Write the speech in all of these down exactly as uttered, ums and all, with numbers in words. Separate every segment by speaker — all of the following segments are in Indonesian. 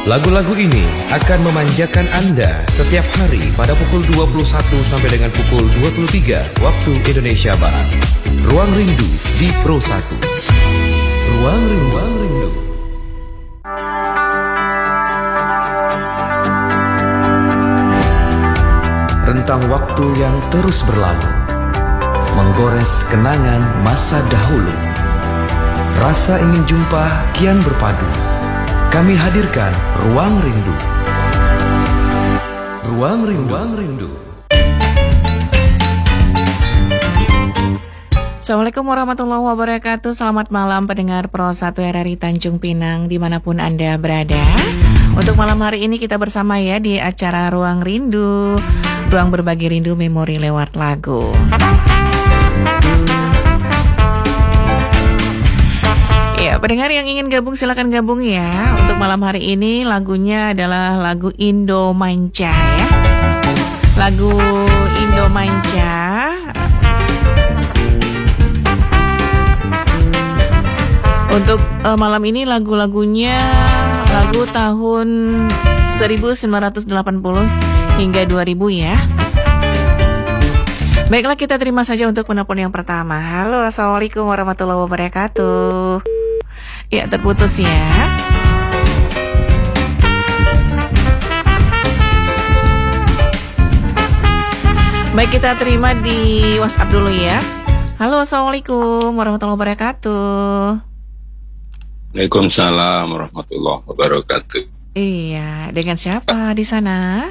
Speaker 1: Lagu-lagu ini akan memanjakan Anda setiap hari pada pukul dua puluh satu sampai dengan pukul dua puluh tiga waktu Indonesia Barat. Ruang Rindu di Pro satu. Ruang Rindu. Ruang Rindu. Rentang waktu yang terus berlalu, menggores kenangan masa dahulu. Rasa ingin jumpa kian berpadu. Kami hadirkan Ruang Rindu. Ruang Rindu. Ruang Rindu.
Speaker 2: Assalamualaikum warahmatullahi wabarakatuh. Selamat malam pendengar Pro satu R R I Tanjung Pinang dimanapun Anda berada. Untuk malam hari ini kita bersama ya di acara Ruang Rindu, ruang berbagi rindu memori lewat lagu. Ya, pendengar yang ingin gabung silakan gabung ya. Untuk malam hari ini lagunya adalah lagu Indo Manca ya. Lagu Indo Manca. Untuk uh, malam ini lagu-lagunya lagu tahun seribu sembilan ratus delapan puluh hingga dua ribu ya. Baiklah, kita terima saja untuk penelpon yang pertama. Halo, assalamualaikum warahmatullahi wabarakatuh. Ya, terputus ya. Baik, kita terima di WhatsApp dulu ya. Halo, assalamualaikum warahmatullahi wabarakatuh.
Speaker 3: Waalaikumsalam warahmatullahi wabarakatuh.
Speaker 2: Iya, dengan siapa di sana?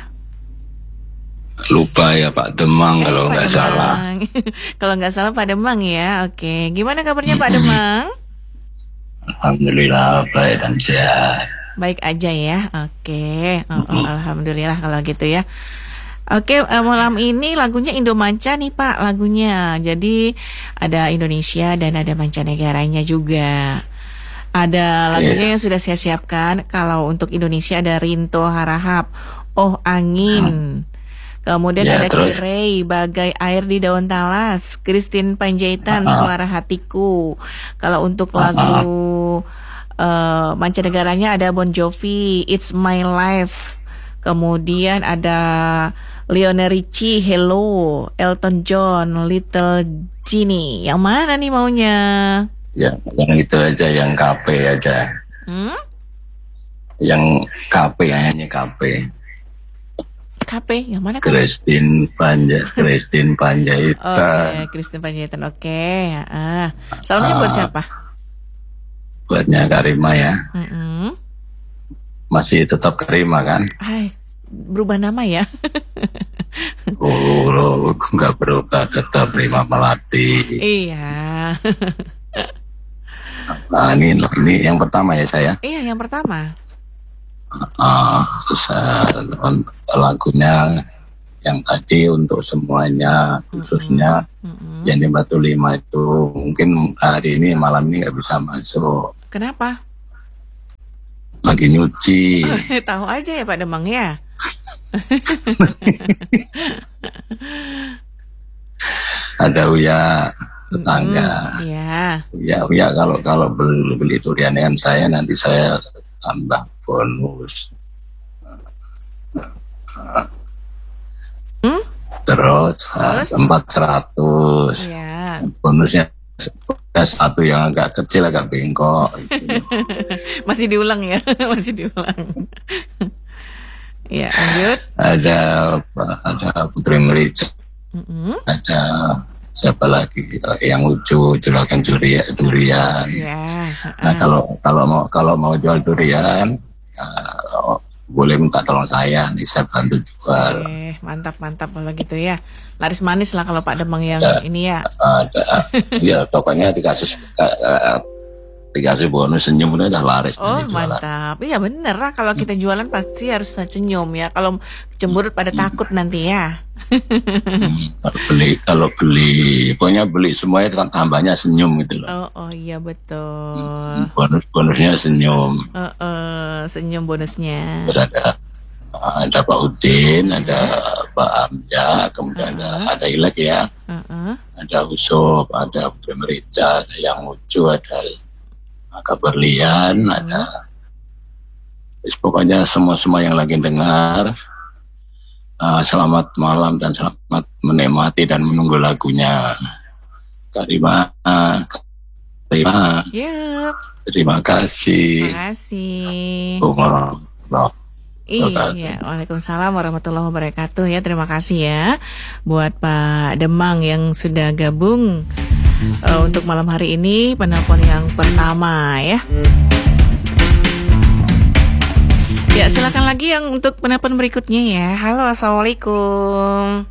Speaker 3: Lupa ya Pak Demang eh, kalau nggak salah.
Speaker 2: Kalau nggak salah Pak Demang ya. Oke, gimana kabarnya Pak Demang?
Speaker 3: Alhamdulillah baik dan sehat.
Speaker 2: Baik aja ya. Oke, oh, oh, alhamdulillah kalau gitu ya. Oke, malam ini lagunya Indo Manca nih Pak lagunya. Jadi ada Indonesia dan ada mancanegaranya juga. Ada lagunya yang sudah saya siapkan. Kalau untuk Indonesia ada Rinto Harahap, Oh Angin. Kemudian ya, ada Kirei, Bagai Air di Daun Talas, Christine Panjaitan, uh-huh. Suara Hatiku. Kalau untuk uh-huh. lagu uh, mancanegaranya ada Bon Jovi, It's My Life. Kemudian ada Lionel Richie, Hello, Elton John, Little Genie. Yang mana nih maunya?
Speaker 3: Ya, yang itu aja, yang K P aja. Hmm? Yang K P, hanya K P.
Speaker 2: K P, yang mana?
Speaker 3: Christine Panja, Christine Panjaitan.
Speaker 2: Oke, okay, Christine Panjaitan. Oke, okay. ah. Salamnya uh, buat siapa?
Speaker 3: Buatnya Karima ya.
Speaker 2: Mm-hmm.
Speaker 3: Masih tetap Karima kan?
Speaker 2: Hai, berubah nama ya?
Speaker 3: Oh, lo nggak berubah, tetap Rima Melati.
Speaker 2: Iya.
Speaker 3: Nah, ini, ini yang pertama ya saya.
Speaker 2: Iya, yang pertama.
Speaker 3: Uh, saya, lagunya yang tadi untuk semuanya, khususnya mm-hmm. yang di Batu Lima itu mungkin hari ini malam ini nggak bisa masuk.
Speaker 2: Kenapa?
Speaker 3: Lagi nyuci.
Speaker 2: Oh, tahu aja ya Pak Demang ya.
Speaker 3: Ada Uya tetangga.
Speaker 2: Iya.
Speaker 3: Mm, ya, Uya kalau kalau beli beli durian dengan saya nanti saya tambah bonus. Hmm? Terus, Terus? empat ratus.
Speaker 2: Iya.
Speaker 3: Bonusnya satu yang agak kecil, agak bengkok. Gitu.
Speaker 2: Masih diulang ya, masih diulang. Ya, lanjut.
Speaker 3: Ada ada Putri Merica.
Speaker 2: Mm-hmm.
Speaker 3: Ada siapa lagi yang lucu juragan durian durian.
Speaker 2: Yeah. Uh.
Speaker 3: Nah kalau kalau mau kalau mau jual durian ya, boleh minta tolong saya, nih saya bantu jual.
Speaker 2: Oke, mantap mantap kalau gitu ya. Laris manis lah kalau Pak Demang yang ada, ini ya.
Speaker 3: Ada ya pokoknya dikasih uh, dikasih bonus senyum udah laris.
Speaker 2: Oh mantap, iya bener lah kalau kita jualan pasti harus senyum ya. Kalau cemberut pada takut nanti ya.
Speaker 3: Hmm, kalau beli kalau beli pokoknya beli semuanya tambahnya senyum gitu loh.
Speaker 2: Oh oh iya betul.
Speaker 3: Bonus bonusnya senyum.
Speaker 2: Uh, uh, senyum bonusnya.
Speaker 3: Terus ada ada Pak Udin, ada Pak Amja, kemudian uh-uh. ada ada Ilek ya, uh-uh. ada Usop, ada Putri Merica, ada yang lucu, ada Kabar Lian, uh-uh. ada Pokoknya semua-semua yang lagi dengar, uh, selamat malam dan selamat menikmati dan menunggu lagunya. Terima, terima,
Speaker 2: Yuk.
Speaker 3: terima kasih.
Speaker 2: Terima kasih.
Speaker 3: Assalamualaikum.
Speaker 2: Iya, waalaikumsalam warahmatullahi wabarakatuh ya. Terima kasih ya buat Pak Demang yang sudah gabung uh, untuk malam hari ini, penelpon yang pertama ya. Ya, silakan lagi yang untuk penelpon berikutnya ya. Halo, assalamualaikum.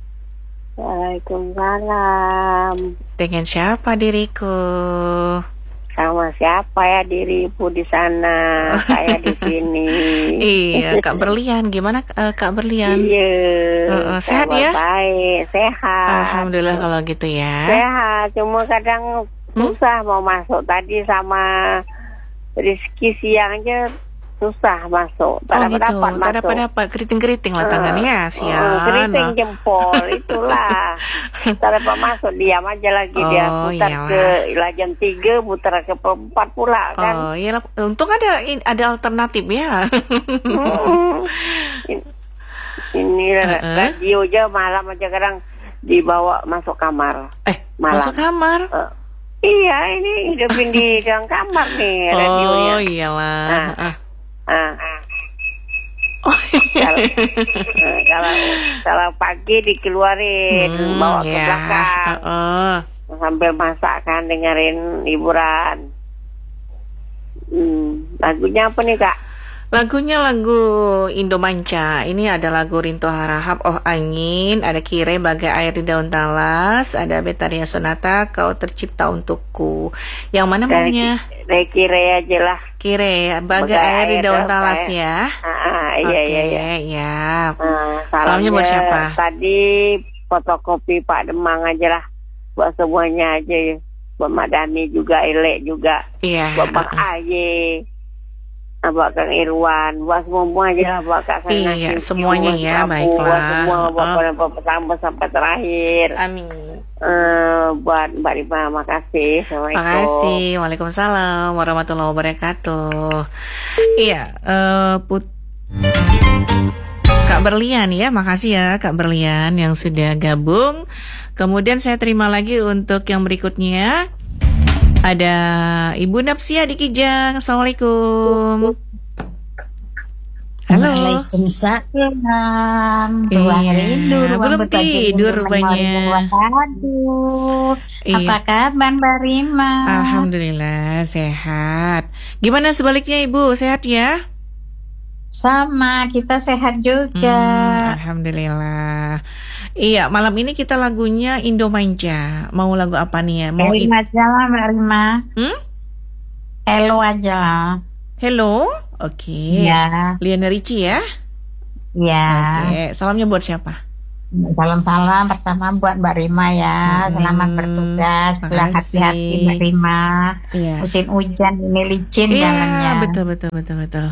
Speaker 4: Waalaikumsalam.
Speaker 2: Dengan siapa diriku?
Speaker 4: Sama siapa ya dirimu di sana? Saya di sini.
Speaker 2: Iya, Kak Berlian. Gimana uh, Kak Berlian?
Speaker 4: Iya.
Speaker 2: Uh, uh, sehat ya?
Speaker 4: Baik, sehat.
Speaker 2: Alhamdulillah kalau gitu ya.
Speaker 4: Sehat, cuma kadang susah hmm? mau masuk. Tadi sama Rizky siang aja susah masuk. Tak
Speaker 2: oh
Speaker 4: dapat
Speaker 2: gitu,
Speaker 4: dapat
Speaker 2: tak dapat dapat keriting-keriting lah tangannya, uh, sian.
Speaker 4: Uh, keriting jempol, itulah. Tak dapat masuk, diam aja lagi oh, dia. Putar iyalah. Ke lajan tiga, putar ke empat pula kan.
Speaker 2: Oh iya, untung ada ada alternatif ya.
Speaker 4: hmm. Ini uh-uh. radio aja malam aja kadang dibawa masuk kamar.
Speaker 2: Eh, malam. Masuk kamar? Uh,
Speaker 4: iya, ini hidupin di dalam kamar nih radionya.
Speaker 2: Oh iyalah.
Speaker 4: Nah, uh. Ah. Oh, kalau, uh, kalau kalau pagi dikeluarin hmm, bawa ke yeah. belakang uh-uh. sambil masak kan dengerin hiburan. Hmm, lagunya apa nih Kak?
Speaker 2: Lagunya lagu Indomanca. Ini ada lagu Rinto Harahap, Oh Angin, ada Kire Bagai Air di Daun Talas, ada Betaria Sonata, Kau Tercipta Untukku. Yang mana maunya?
Speaker 4: Dari Kire aja lah.
Speaker 2: Kire Bagai, Bagai Air di Daun Talas ya.
Speaker 4: Ah, iya,
Speaker 2: Oke,
Speaker 4: iya, iya.
Speaker 2: Ya.
Speaker 4: Ah,
Speaker 2: salamnya buat siapa?
Speaker 4: Tadi fotokopi Pak Demang aja lah. Buat semuanya aja ya. Buat Madani juga, Elek juga.
Speaker 2: Iya.
Speaker 4: Buat Bang Aye. Buat Kang Irwan, buat semua aja lah, buat Kak Sang
Speaker 2: Iya, semuanya ya, baiklah.
Speaker 4: Buat semua, buat oh. pertama sampai terakhir.
Speaker 2: Amin.
Speaker 4: Uh, buat Mbak Rima, makasih. Assalamualaikum.
Speaker 2: Makasih, waalaikumsalam warahmatullahi wabarakatuh. Iya, uh, put Kak Berlian ya, makasih ya Kak Berlian yang sudah gabung. Kemudian saya terima lagi untuk yang berikutnya. Ada Ibu Napsia di Kijang. Assalamualaikum. Halo.
Speaker 5: Waalaikumsalam. Ruang
Speaker 2: iya.
Speaker 5: rindu, ruang
Speaker 2: belum tidur rupanya.
Speaker 5: Aduh. Iya. Apa kabar Mbak Rima?
Speaker 2: Alhamdulillah sehat. Gimana sebaliknya Ibu? Sehat ya?
Speaker 5: Sama, kita sehat juga.
Speaker 2: Hmm, Alhamdulillah. Iya, malam ini kita lagunya Indomanca. Mau lagu apa nih ya? Mau
Speaker 5: Hello aja lah Mbak Rima.
Speaker 2: Hmm?
Speaker 5: Hello aja lah.
Speaker 2: Hello? Oke. Okay.
Speaker 5: Ya.
Speaker 2: Liana Ricci ya?
Speaker 5: Ya.
Speaker 2: Oke, okay. Salamnya buat siapa?
Speaker 5: Salam-salam pertama buat Mbak Rima ya. Hmm, selamat bertugas. Setelah hati-hati Mbak Rima.
Speaker 2: Iya.
Speaker 5: Musim hujan ini licin
Speaker 2: iya,
Speaker 5: jalannya.
Speaker 2: Iya, betul betul betul betul.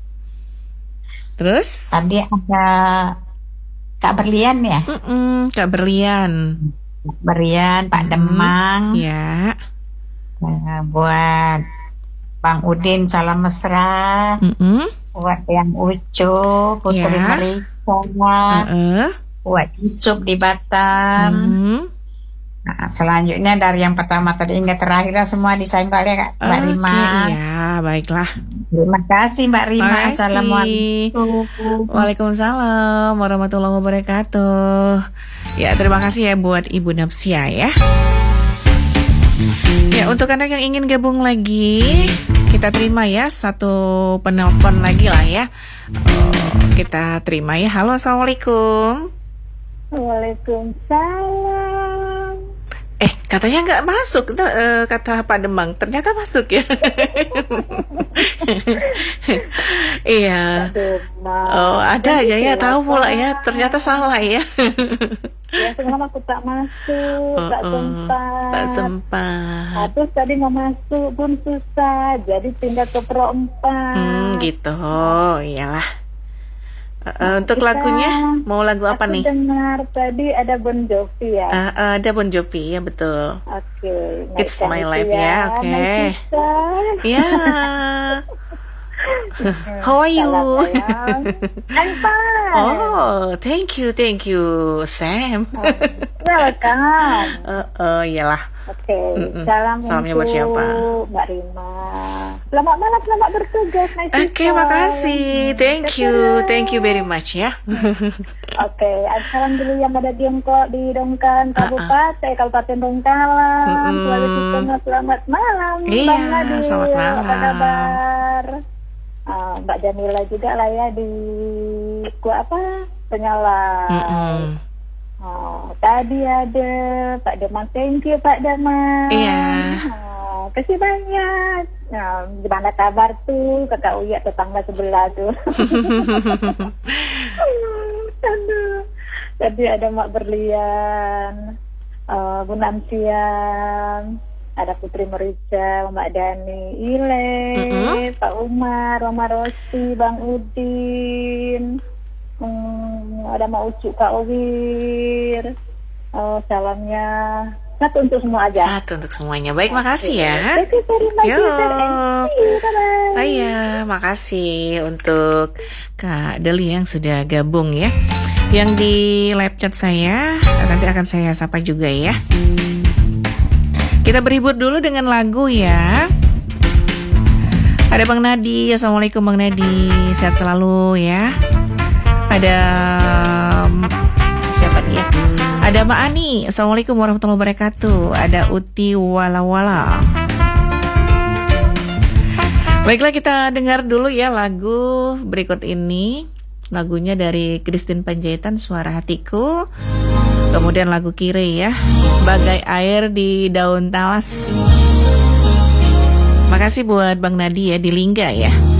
Speaker 2: Terus?
Speaker 5: Tadi ada Kak Berlian ya?
Speaker 2: Mm-mm, Kak Berlian.
Speaker 5: Kak Berlian, Pak mm, Demang.
Speaker 2: Ya.
Speaker 5: Nah, buat Bang Udin salam mesra.
Speaker 2: Mm-mm.
Speaker 5: Buat yang Ucu, Putri ya. Mereka.
Speaker 2: Uh-uh.
Speaker 5: Buat Ucup di Batam.
Speaker 2: Mm.
Speaker 5: Nah, selanjutnya dari yang pertama tadi hingga terakhir semua disampaikan oleh Kak Mbak
Speaker 2: okay,
Speaker 5: Rima.
Speaker 2: Iya, baiklah.
Speaker 5: Terima kasih Mbak Rima.
Speaker 2: Makasih.
Speaker 5: Assalamualaikum.
Speaker 2: Waalaikumsalam warahmatullahi wabarakatuh. Ya, terima kasih ya buat Ibu Napsia ya. Ya, untuk Anda yang ingin gabung lagi, kita terima ya satu penelpon lagi lah ya. Oh, kita terima ya. Halo, assalamualaikum.
Speaker 4: Waalaikumsalam.
Speaker 2: Eh, katanya nggak masuk, uh, kata Pak Demang. Ternyata masuk ya. Iya. Oh, ada aja ya, tahu pula ya. Ternyata salah ya.
Speaker 4: Ya, semalam aku tak masuk,
Speaker 2: oh,
Speaker 4: tak
Speaker 2: oh,
Speaker 4: sempat.
Speaker 2: Tak sempat.
Speaker 4: Nah, terus tadi mau masuk pun susah, jadi pindah ke Pro empat.
Speaker 2: Hmm, gitu. Iyalah. Uh, untuk kita, lagunya mau lagu apa
Speaker 4: aku
Speaker 2: nih?
Speaker 4: Dengar tadi ada Bon Jovi ya.
Speaker 2: Uh, uh, ada Bon Jovi ya, betul.
Speaker 4: Oke.
Speaker 2: Okay. It's my life ya, oke. Okay. Ya. How are you?
Speaker 6: I'm fine.
Speaker 2: Oh, thank you, thank you, Sam.
Speaker 6: Welcome.
Speaker 2: uh, uh, iyalah.
Speaker 6: Oke, okay. Salam
Speaker 2: Salamnya buat
Speaker 6: untuk
Speaker 2: siapa?
Speaker 6: Mbak Rima. Selamat malam, selamat bertugas.
Speaker 2: Oke, okay, makasih. Thank you, thank you very much ya.
Speaker 6: Oke, okay. Salam dulu yang ada Tiongkok di Dongkang, Kabupaten, uh-uh. Kabupaten Donggala. Mm-hmm. Sulawesi Tengah, selamat malam.
Speaker 2: Iya,
Speaker 6: Bang Nadir,
Speaker 2: selamat malam.
Speaker 6: apa kabar? Uh, Mbak Jamila juga lah ya di gua apa? Penyala.
Speaker 2: Mm-mm.
Speaker 6: Oh, tadi ada Pak Demang, thank you Pak Demang.
Speaker 2: Iya.
Speaker 6: Oh, kasih banyak. Nah, gimana kabar tuh kakak Uya tetangga sebelah tuh? Aduh. Tadi ada Mak Berlian, uh, Bu Namsian, ada Putri Merica, Mbak Dani, Ile, mm-hmm. Pak Umar, Roma Rosi, Bang Udin. Hmm, ada Mak Ucu, Kak Owir. Oh, salamnya satu untuk semua aja.
Speaker 2: Satu untuk semuanya. Baik, makasih ya.
Speaker 6: Thank you very much.
Speaker 2: Yo.
Speaker 6: Bye-bye.
Speaker 2: Oh iya, makasih untuk Kak Deli yang sudah gabung ya. Yang di live chat saya nanti akan saya sapa juga ya. Kita berhibur dulu dengan lagu ya. Ada Bang Nadi. Assalamualaikum Bang Nadi. Sehat selalu ya. Ada siapa nih ya? Ada Mbak Ani. Assalamualaikum warahmatullahi wabarakatuh. Ada Uti Wala-Wala. Baiklah, kita dengar dulu ya lagu berikut ini. Lagunya dari Christine Panjaitan, Suara Hatiku. Kemudian lagu Kire ya, Bagai Air di Daun Talas. Makasih buat Bang Nadi ya di Lingga ya.